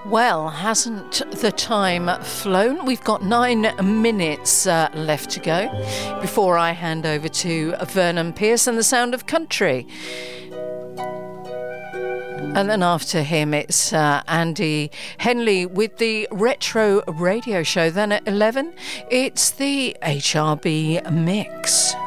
Well, hasn't the time flown? We've got 9 minutes left to go before I hand over to Vernon Pierce and the Sound of Country. And then after him, it's Andy Henley with the Retro Radio Show. Then at 11, it's the HRB Mix.